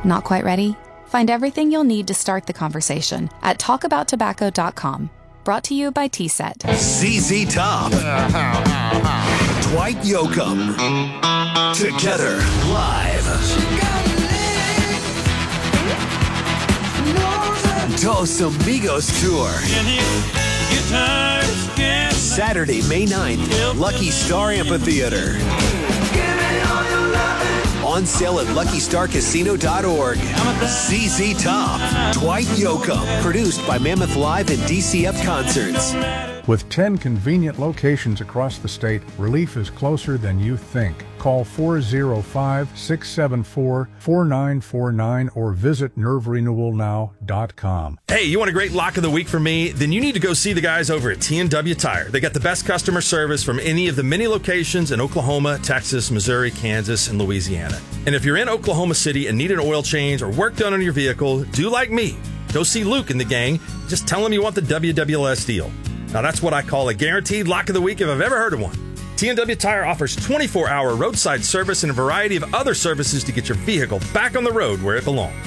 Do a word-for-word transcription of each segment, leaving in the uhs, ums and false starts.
Not quite ready? Find everything you'll need to start the conversation at talk about tobacco dot com. Brought to you by T SET. Z Z Top. Dwight Yoakam. Together live. Dos Amigos Tour. Saturday, May ninth, Lucky Star Amphitheater. On sale at lucky star casino dot org. Z Z Top. Dwight Yoakam. Produced by Mammoth Live and D C F Concerts. With ten convenient locations across the state, relief is closer than you think. Call four oh five, six seven four, four nine four nine or visit nerve renewal now dot com. Hey, you want a great lock of the week from me? Then you need to go see the guys over at T and W Tire. They got the best customer service from any of the many locations in Oklahoma, Texas, Missouri, Kansas, and Louisiana. And if you're in Oklahoma City and need an oil change or work done on your vehicle, do like me. Go see Luke and the gang. Just tell him you want the W W L S deal. Now that's what I call a guaranteed lock of the week if I've ever heard of one. T and W Tire offers twenty-four hour roadside service and a variety of other services to get your vehicle back on the road where it belongs.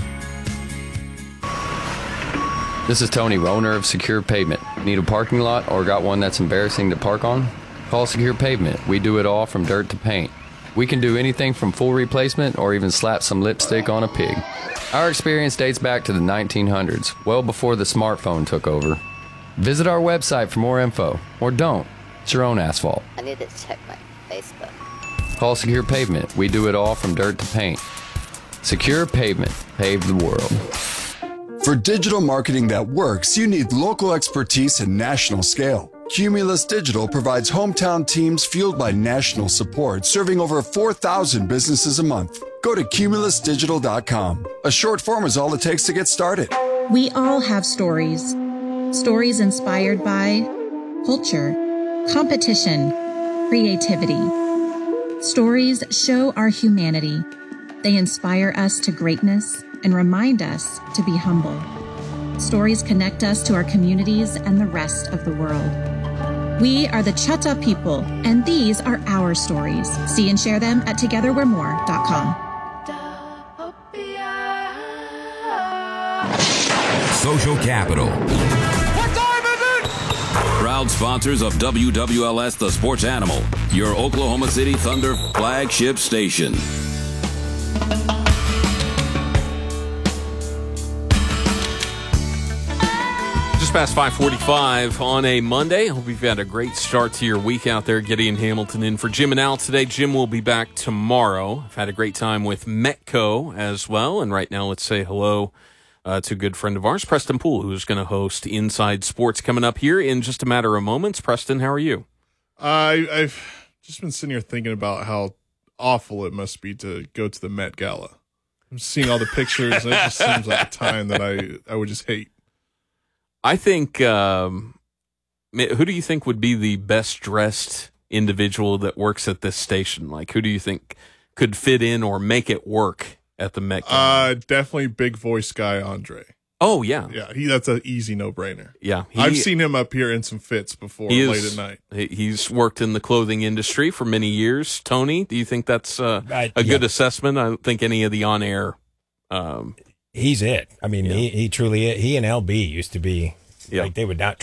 This is Tony, owner of Secure Pavement. Need a parking lot or got one that's embarrassing to park on? Call Secure Pavement. We do it all from dirt to paint. We can do anything from full replacement or even slap some lipstick on a pig. Our experience dates back to the nineteen hundreds, well before the smartphone took over. Visit our website for more info, or don't. It's your own asphalt. I need to check my Facebook. Call Secure Pavement. We do it all from dirt to paint. Secure Pavement. Pave the world. For digital marketing that works, you need local expertise and national scale. Cumulus Digital provides hometown teams fueled by national support, serving over four thousand businesses a month. Go to cumulus digital dot com. A short form is all it takes to get started. We all have stories. Stories inspired by culture, competition, creativity. Stories show our humanity. They inspire us to greatness and remind us to be humble. Stories connect us to our communities and the rest of the world. We are the Chutta people, and these are our stories. See and share them at together we're more dot com. Social Capital. Proud sponsors of W W L S The Sports Animal, your Oklahoma City Thunder flagship station. Just past five forty-five on a Monday. Hope you've had a great start to your week out there. Gideon Hamilton in for Jim and Al today. Jim will be back tomorrow. I've had a great time with Metco as well. And right now, let's say hello Uh, to a good friend of ours, Preston Poole, who's going to host Inside Sports coming up here in just a matter of moments. Preston, how are you? I, I've just been sitting here thinking about how awful it must be to go to the Met Gala. I'm seeing all the pictures, and it just seems like a time that I, I would just hate. I think, um, who do you think would be the best dressed individual that works at this station? Like, who do you think could fit in or make it work at the Met Gala? Uh, definitely big voice guy Andre. Oh, yeah. Yeah, he that's an easy no-brainer. Yeah. He, I've seen him up here in some fits before late is, at night. He's worked in the clothing industry for many years. Tony, do you think that's uh, I, a yeah. good assessment? I don't think any of the on-air... Um, He's it. I mean, yeah. he, he truly is. He and L B used to be, yeah. like, they would not